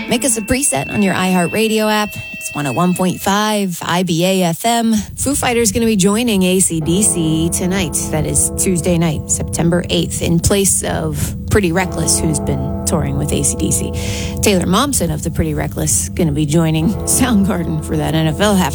Make us a preset on your iHeartRadio app. It's 101.5 IBA FM. Foo Fighters going to be joining AC/DC tonight. That is Tuesday night, September 8th, in place of Pretty Reckless, who's been touring with AC/DC. Taylor Momsen of the Pretty Reckless going to be joining Soundgarden for that NFL halftime